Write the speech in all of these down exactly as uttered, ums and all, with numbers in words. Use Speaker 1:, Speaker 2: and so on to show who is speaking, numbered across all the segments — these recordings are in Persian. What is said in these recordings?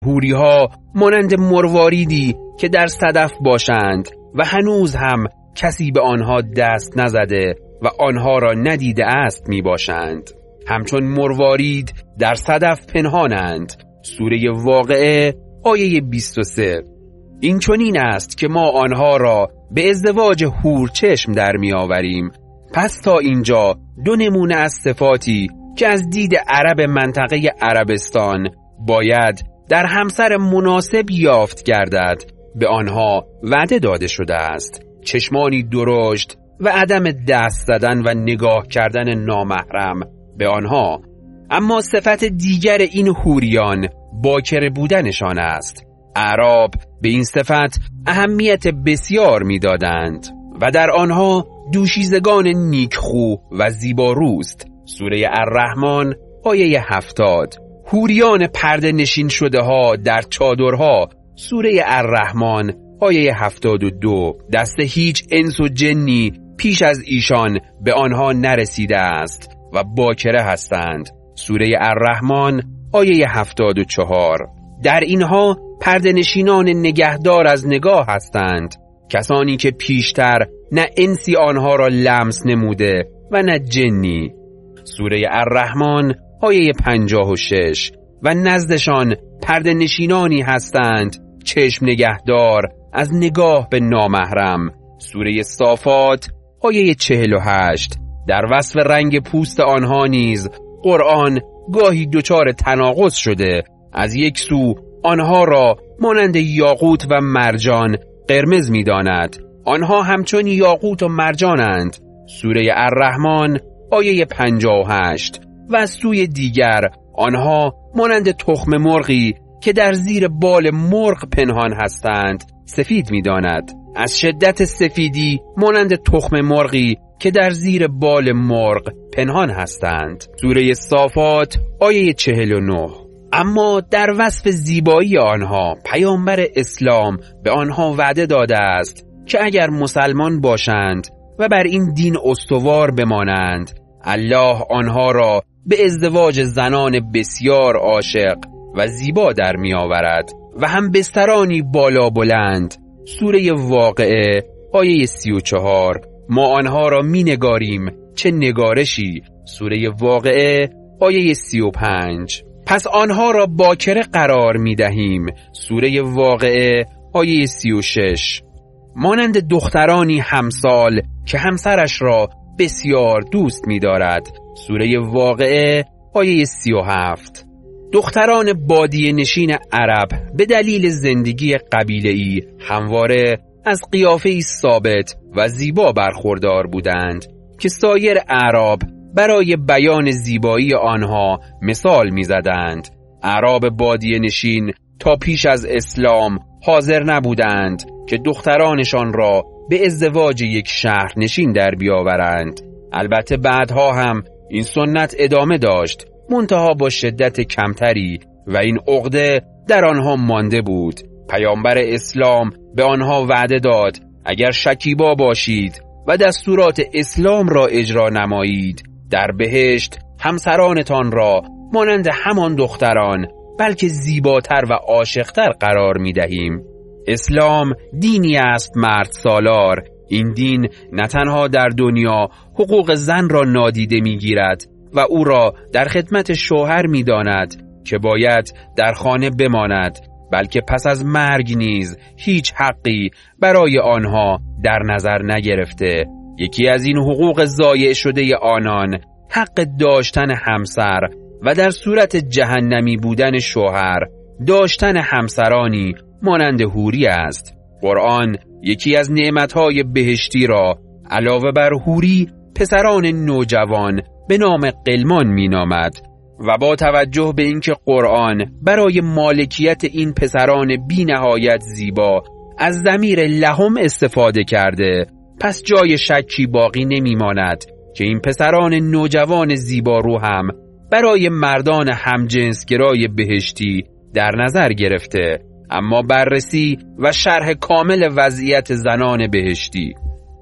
Speaker 1: حوری ها مانند مرواریدی که در صدف باشند و هنوز هم کسی به آنها دست نزده و آنها را ندیده است می باشند. همچون مروارید در صدف پنهانند. سوره واقعه آیه بیست و سه. این چنین است که ما آنها را به ازدواج حور چشم در می آوریم. پس تا اینجا دو نمونه از صفاتی که از دید عرب منطقه عربستان باید در همسر مناسب یافت گردد به آنها وعده داده شده است: چشمانی درشت و عدم دست زدن و نگاه کردن نامحرم به آنها. اما صفت دیگر این حوریان باکره بودنشان است. اعراب به این صفت اهمیت بسیار می‌دادند و در آنها دوشیزگان نیکخو و زیباروست. سوره الرحمن آیه هفتاد. حوریان پرده نشین شده ها در چادرها. سوره الرحمن آیه هفتاد و دو. دست هیچ انس و جنی پیش از ایشان به آنها نرسیده است و باکره هستند. سوره الرحمن آیه هفتاد و چهار. در اینها پرده نشینان نگهدار از نگاه هستند، کسانی که پیشتر نه انسی آنها را لمس نموده و نه جنی. سوره الرحمن آیه پنجاه و شش. و نزدشان پرده نشینانی هستند چشم نگهدار از نگاه به نامحرم. سوره صافات آیه چهل و هشت. در وصف رنگ پوست آنها نیز قرآن گاهی دچار تناقض شده. از یک سو آنها را مانند یاقوت و مرجان قرمز می داند. آنها همچون یاقوت و مرجانند. سوره الرحمن آیه پنجاه و هشت. و از سوی دیگر آنها مانند تخم مرغی که در زیر بال مرغ پنهان هستند سفید می داند. از شدت سفیدی مانند تخم مرغی که در زیر بال مرغ پنهان هستند. سوره صافات آیه چهل و نه. اما در وصف زیبایی آنها پیامبر اسلام به آنها وعده داده است که اگر مسلمان باشند و بر این دین استوار بمانند، الله آنها را به ازدواج زنان بسیار عاشق و زیبا در می آورد و هم بسترانی بالا بلند. سوره واقعه آیه سی و چهار. ما آنها را می نگاریم چه نگارشی. سوره واقعه آیه سی و پنج. پس آنها را باکره قرار می دهیم. سوره واقعه آیه سی و شش. مانند دخترانی همسال که همسرش را بسیار دوست می دارد. سوره واقعه آیه سی و هفت. دختران بادیه نشین عرب به دلیل زندگی قبیله‌ای همواره از قیافه‌ای ثابت و زیبا برخوردار بودند که سایر اعراب برای بیان زیبایی آنها مثال می‌زدند. اعراب بادیه نشین تا پیش از اسلام حاضر نبودند که دخترانشان را به ازدواج یک شهر نشین در بیاورند. البته بعدها هم این سنت ادامه داشت، منتها با شدت کمتری، و این عقده در آنها مانده بود. پیامبر اسلام به آنها وعده داد اگر شکیبا باشید و دستورات اسلام را اجرا نمایید، در بهشت همسرانتان را مانند همان دختران بلکه زیباتر و عاشقتر قرار می دهیم. اسلام دینی است مرد سالار. این دین نه تنها در دنیا حقوق زن را نادیده می گیرد و او را در خدمت شوهر می داند که باید در خانه بماند، بلکه پس از مرگ نیز هیچ حقی برای آنها در نظر نگرفته. یکی از این حقوق ضایع شده آنان حق داشتن همسر و در صورت جهنمی بودن شوهر داشتن همسرانی مانند حوری است. قرآن یکی از نعمتهای بهشتی را علاوه بر حوری پسران نوجوان به نام غلمان می نامد و با توجه به اینکه قرآن برای مالکیت این پسران بی نهایت زیبا از ضمیر لهم استفاده کرده، پس جای شکی باقی نمی ماند که این پسران نوجوان زیبارو هم برای مردان همجنسگرای بهشتی در نظر گرفته. اما بررسی و شرح کامل وضعیت زنان بهشتی.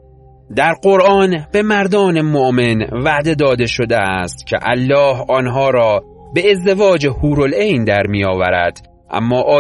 Speaker 1: در قرآن به مردان مؤمن وعده داده شده است که الله آنها را به ازدواج حورالعین در می آورد اما